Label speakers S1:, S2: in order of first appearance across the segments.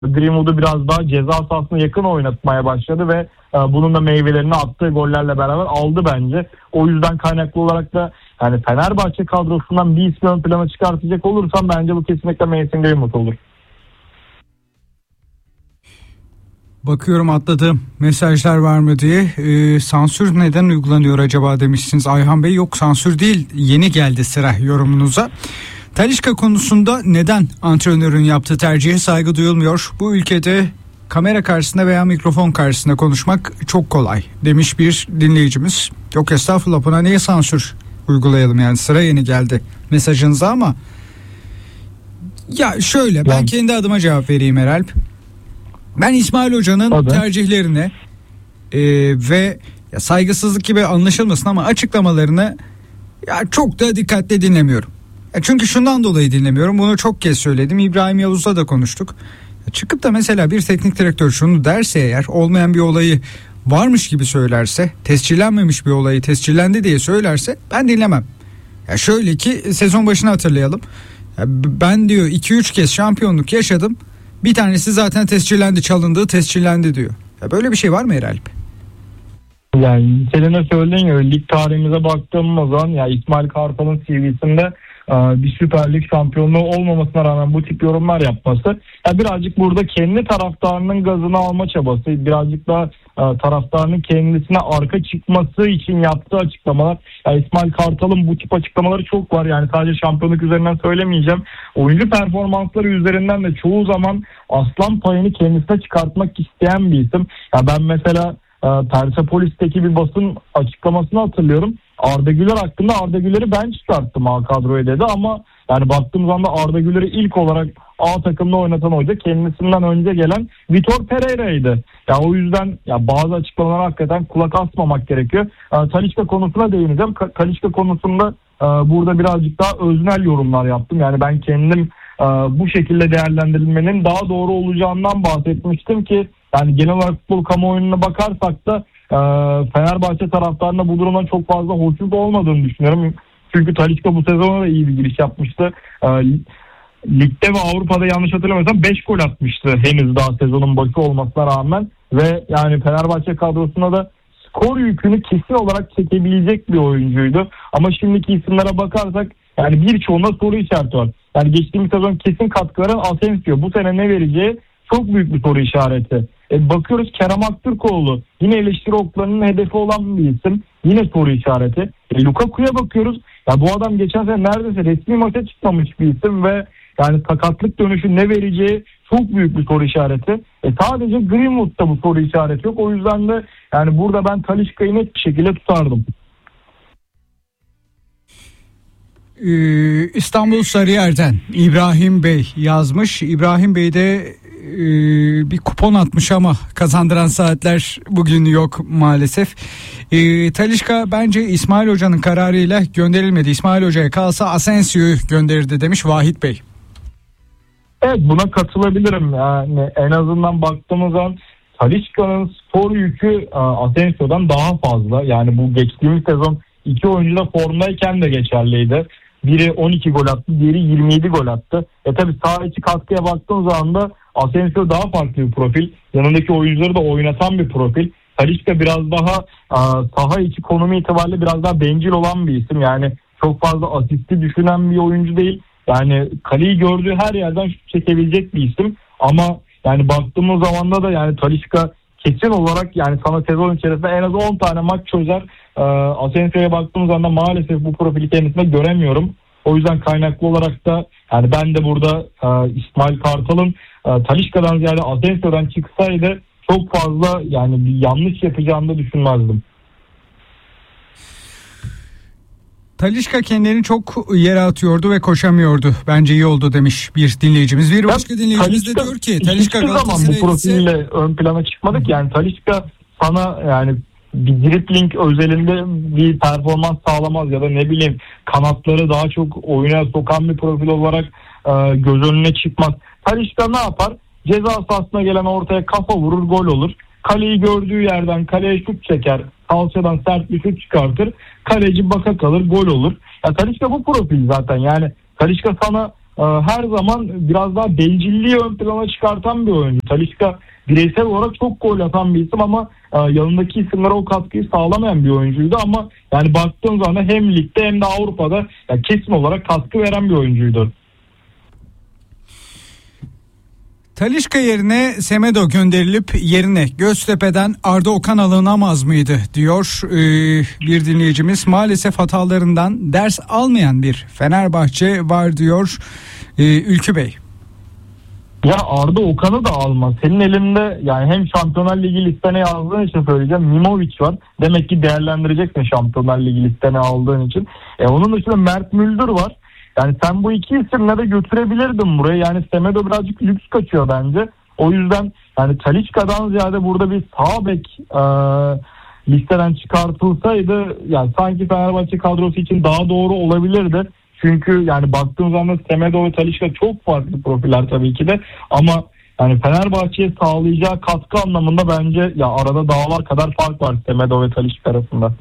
S1: Greenwood'u biraz daha ceza sahasına yakın oynatmaya başladı ve bunun da meyvelerini attığı gollerle beraber aldı bence. O yüzden kaynaklı olarak da yani Fenerbahçe kadrosundan bir ismi ön plana çıkartacak olursam bence bu kesinlikle Mason Greenwood olur.
S2: Bakıyorum atladığım mesajlar var mı diye. Sansür neden uygulanıyor acaba demişsiniz Ayhan Bey. Yok, sansür değil, yeni geldi sıra yorumunuza. Talisca konusunda neden antrenörün yaptığı tercihe saygı duyulmuyor? Bu ülkede kamera karşısında veya mikrofon karşısında konuşmak çok kolay demiş bir dinleyicimiz. Yok estağfurullah, buna niye sansür uygulayalım, yani sıra yeni geldi mesajınıza. Ama ya şöyle, ben kendi adıma cevap vereyim Eralp. Ben İsmail Hoca'nın tercihlerine ve ya saygısızlık gibi anlaşılmasın ama açıklamalarını ya çok da dikkatli dinlemiyorum. Çünkü şundan dolayı dinlemiyorum. Bunu çok kez söyledim. İbrahim Yavuz'la da konuştuk. Çıkıp da mesela bir teknik direktör şunu derse eğer, olmayan bir olayı varmış gibi söylerse, tescillenmemiş bir olayı tescillendi diye söylerse ben dinlemem. Ya şöyle ki sezon başını hatırlayalım. Ya ben diyor 2-3 kez şampiyonluk yaşadım. Bir tanesi zaten tescillendi, çalındığı tescillendi diyor. Ya böyle bir şey var mı Eralp?
S1: Yani senin de söylediğin gibi lig tarihimize baktığımız zaman ya İsmail Kartal'ın CV'sinde bir Süper Lig şampiyonluğu olmamasına rağmen bu tip yorumlar yapması birazcık burada kendi taraftarının gazını alma çabası, birazcık da taraftarının kendisine arka çıkması için yaptığı açıklamalar. İsmail Kartal'ın bu tip açıklamaları çok var, yani sadece şampiyonluk üzerinden söylemeyeceğim. Oyuncu performansları üzerinden de çoğu zaman aslan payını kendisine çıkartmak isteyen bir isim. Ben mesela Persepolis'teki bir basın açıklamasını hatırlıyorum. Arda Güler hakkında Arda Güler'i ben çıkarttım A kadroya dedi ama yani baktığım zaman da Arda Güler'i ilk olarak A takımda oynatan hoca kendisinden önce gelen Vitor Pereira'ydı. O yüzden bazı açıklamalara hakikaten kulak asmamak gerekiyor. Talisca konusuna değineceğim. Talisca konusunda burada birazcık daha öznel yorumlar yaptım. Yani ben kendim bu şekilde değerlendirilmenin daha doğru olacağından bahsetmiştim ki yani genel olarak futbol kamuoyuna bakarsak da Fenerbahçe taraftarına bu durumdan çok fazla hoşnut olmadığını düşünüyorum. Çünkü Talisca bu sezona da iyi bir giriş yapmıştı. Ligde ve Avrupa'da yanlış hatırlamıyorsam 5 gol atmıştı henüz daha sezonun başı olmasına rağmen. Ve yani Fenerbahçe kadrosuna da skor yükünü kesin olarak çekebilecek bir oyuncuydu. Ama şimdiki isimlere bakarsak yani birçoğunda soru işareti var. Yani geçtiğimiz sezon kesin katkı veren Asensio. Bu sene ne vereceği çok büyük bir soru işareti. Bakıyoruz Kerem Aktürkoğlu yine eleştiri oklarının hedefi olan bir isim. Yine soru işareti. Lukaku'ya bakıyoruz. Bu adam geçen sene neredeyse resmi maça çıkmamış bir isim ve yani sakatlık dönüşü ne vereceği çok büyük bir soru işareti. Sadece Greenwood'da bu soru işareti yok. O yüzden de yani burada ben Talisca'yı net bir şekilde tutardım.
S2: İstanbul Sarıyer'den İbrahim Bey yazmış. İbrahim Bey de bir kupon atmış ama kazandıran saatler bugün yok maalesef. Talisca bence İsmail Hoca'nın kararıyla gönderilmedi. İsmail Hoca'ya kalsa Asensio'yu gönderirdi demiş Vahit Bey.
S1: Evet, buna katılabilirim. Yani en azından baktığımız zaman Talisca'nın spor yükü Asensio'dan daha fazla. Yani bu geçtiğimiz sezon iki oyuncu da formdayken de geçerliydi. Biri 12 gol attı, diğeri 27 gol attı. Tabii saha içi katkıya baktığımız zaman da Asensio daha farklı bir profil. Yanındaki oyuncuları da oynatan bir profil. Talisca biraz daha saha içi konumu itibariyle biraz daha bencil olan bir isim. Yani çok fazla asisti düşünen bir oyuncu değil. Yani kaleyi gördüğü her yerden şut çekebilecek bir isim. Ama yani baktığımız zaman da yani Talisca kesin olarak yani sana sezon içerisinde en az 10 tane maç çözer. Asensio'ya baktığımız zaman da maalesef bu profili kendisine göremiyorum. O yüzden kaynaklı olarak da yani ben de burada İsmail Kartal'ın Talisca'dan ziyade Asensio'dan çıksaydı çok fazla yani bir yanlış yapacağını da düşünmezdim.
S2: Talisca kendini çok yere atıyordu ve koşamıyordu. Bence iyi oldu demiş bir dinleyicimiz. Bir başka dinleyicimiz de diyor ki Talisca
S1: Galatasaray'ı bu profille ön plana çıkmadık. Yani Talisca sana yani bir dribbling özelinde bir performans sağlamaz ya da ne bileyim kanatları daha çok oyuna sokan bir profil olarak göz önüne çıkmaz. Talisca ne yapar? Ceza sahasına gelen ortaya kafa vurur, gol olur. Kaleyi gördüğü yerden kaleye şut çeker. Kalçadan sert bir şut çıkartır. Kaleci baka kalır, gol olur. Talisca bu profil zaten. Yani Talisca sana her zaman biraz daha bencilliği ön plana çıkartan bir oyuncu. Talisca bireysel olarak çok gol atan bir isim ama yanındaki isimlere o katkıyı sağlamayan bir oyuncuydu ama yani baktığım zaman hem ligde hem de Avrupa'da kesin olarak katkı veren bir oyuncuydu.
S2: Talisca yerine Semedo gönderilip yerine Göztepe'den Arda Okan alınamaz mıydı diyor bir dinleyicimiz. Maalesef hatalarından ders almayan bir Fenerbahçe var diyor Ülkü Bey.
S1: Ya Arda Okan'ı da alma. Senin elinde yani hem Şampiyonlar Ligi listene yazdığın için söyleyeceğim. Mimovic var. Demek ki değerlendireceksin Şampiyonlar Ligi listene aldığın için. Onun dışında Mert Müldür var. Yani sen bu iki isimle de götürebilirdin buraya. Yani Semedo birazcık lüks kaçıyor bence. O yüzden yani Talisca'dan ziyade burada bir sağ bek listeden çıkartılsaydı yani sanki Fenerbahçe kadrosu için daha doğru olabilirdi. Çünkü yani baktığım zaman Semedo ve Talisca çok farklı profiller tabii ki de ama yani Fenerbahçe'ye sağlayacağı katkı anlamında bence ya arada dağlar kadar fark var Semedo ve Talisca arasında.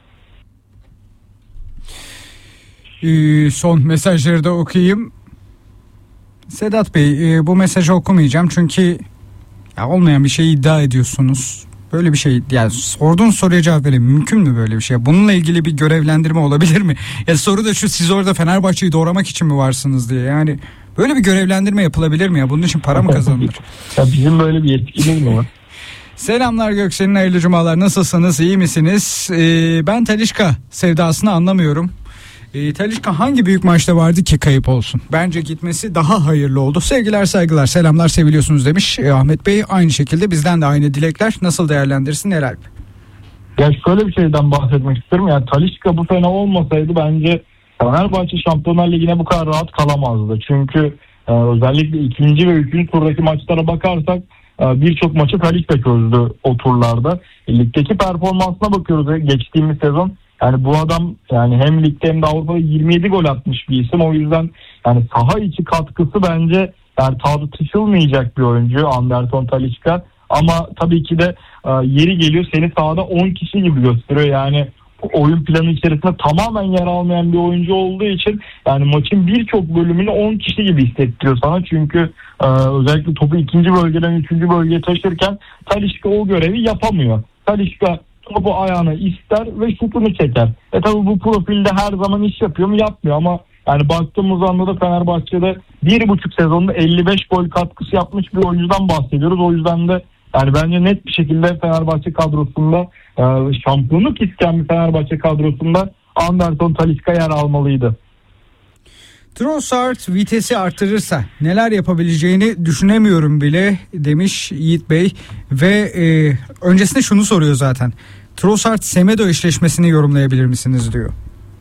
S2: Son mesajları da okuyayım. Sedat Bey, bu mesajı okumayacağım çünkü ya olmayan bir şey iddia ediyorsunuz. Böyle bir şey yani sorduğun soruya cevap vereyim. Mümkün mü böyle bir şey? Bununla ilgili bir görevlendirme olabilir mi? Ya soru da şu, siz orada Fenerbahçe'yi doğramak için mi varsınız diye. Yani böyle bir görevlendirme yapılabilir mi ya? Bunun için para mı kazanılır?
S1: Ya bizim böyle bir yetkimiz mi var?
S2: Selamlar Göksel'in, hayırlı cumalar. Nasılsınız? İyi misiniz? Ben Talisca sevdasını anlamıyorum. Talisca hangi büyük maçta vardı ki kayıp olsun? Bence gitmesi daha hayırlı oldu. Sevgiler saygılar, selamlar, seviliyorsunuz demiş Ahmet Bey. Aynı şekilde bizden de aynı dilekler. Nasıl değerlendirsin Eralp?
S1: Ya şöyle bir şeyden bahsetmek istiyorum. Yani Talisca bu sene olmasaydı bence Fenerbahçe Şampiyonlar Ligi'ne bu kadar rahat kalamazdı. Çünkü özellikle ikinci ve üçüncü turdaki maçlara bakarsak birçok maçı Talisca çözdü o turlarda. Ligdeki performansına bakıyoruz geçtiğimiz sezon. Yani bu adam yani hem ligde hem de Avrupa'da 27 gol atmış bir isim. O yüzden yani saha içi katkısı bence yani tartışılmayacak bir oyuncu Anderson Talisca. Ama tabii ki de yeri geliyor seni sahada 10 kişi gibi gösteriyor. Yani oyun planı içerisinde tamamen yer almayan bir oyuncu olduğu için yani maçın birçok bölümünü 10 kişi gibi hissettiriyor sana. Çünkü özellikle topu ikinci bölgeden üçüncü bölgeye taşırken Talisca o görevi yapamıyor. Talisca topu ayağına ister ve şutunu çeker. Tabii bu profilde her zaman iş yapıyor mu? Yapmıyor ama yani baktığımız anda da Fenerbahçe'de 1,5 sezonda 55 gol katkısı yapmış bir oyuncudan bahsediyoruz. O yüzden de yani bence net bir şekilde Fenerbahçe kadrosunda şampiyonluk isteyen bir Fenerbahçe kadrosunda Anderson Talisca yer almalıydı.
S2: Trossard vitesi artırırsa neler yapabileceğini düşünemiyorum bile demiş Yiğit Bey ve öncesinde şunu soruyor zaten. Trossard Semedo eşleşmesini yorumlayabilir misiniz diyor.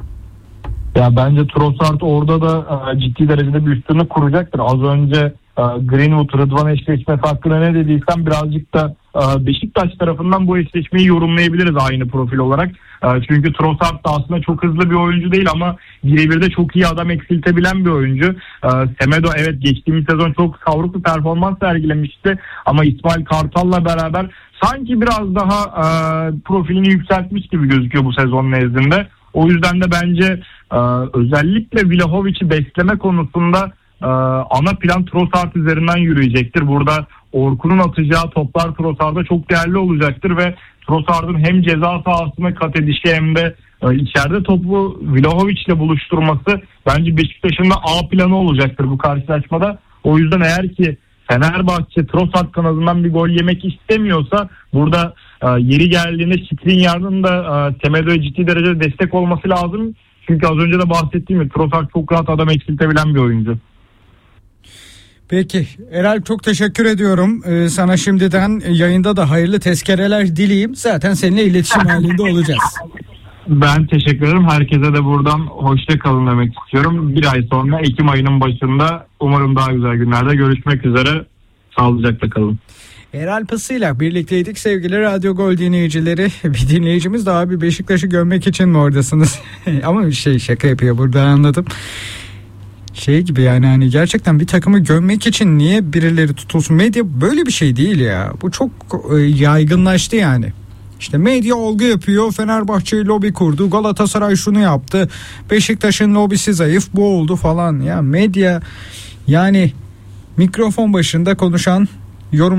S1: Ya bence Trossard orada da ciddi derecede bir üstünlük kuracaktır. Az önce Greenwood Rıdvan eşleşmesi hakkında ne dediysem birazcık da Beşiktaş tarafından bu eşleşmeyi yorumlayabiliriz aynı profil olarak. Çünkü Trossard da aslında çok hızlı bir oyuncu değil ama birebir de çok iyi adam eksiltebilen bir oyuncu. Semedo evet geçtiğimiz sezon çok savruk bir performans sergilemişti ama İsmail Kartal'la beraber sanki biraz daha profilini yükseltmiş gibi gözüküyor bu sezon nezdinde. O yüzden de bence özellikle Vlahovic'i besleme konusunda ana plan Trossard üzerinden yürüyecektir. Burada Orkun'un atacağı toplar Trossard'a çok değerli olacaktır ve Trossard'ın hem ceza sahasına kat edişi hem de içeride topu Vlahovic'le buluşturması bence Beşiktaş'ın da A planı olacaktır bu karşılaşmada. O yüzden eğer ki Fenerbahçe Trossard kanadından bir gol yemek istemiyorsa burada yeri geldiğinde Skriniar'ın da Semedo'ya ciddi derecede destek olması lazım. Çünkü az önce de bahsettiğim gibi Trossard çok rahat adam eksiltebilen bir oyuncu.
S2: Peki Eralp, çok teşekkür ediyorum. Sana şimdiden yayında da hayırlı tezkereler dileyeyim. Zaten seninle iletişim halinde olacağız.
S1: Ben teşekkür ederim. Herkese de buradan hoşça kalın demek istiyorum. Bir ay sonra Ekim ayının başında umarım daha güzel günlerde görüşmek üzere. Sağlıcakla kalın.
S2: Eralp Isı'yla birlikteydik sevgili Radyo Gol dinleyicileri. Bir dinleyicimiz de abi Beşiktaş'ı gömmek için mi oradasınız? Ama şaka yapıyor burada, anladım. Gibi yani hani gerçekten bir takımı gömmek için niye birileri tutulsun? Medya böyle bir şey değil ya. Bu çok yaygınlaştı yani. İşte medya olgu yapıyor. Fenerbahçe lobi kurdu. Galatasaray şunu yaptı. Beşiktaş'ın lobisi zayıf. Bu oldu falan. Ya medya yani mikrofon başında konuşan yorum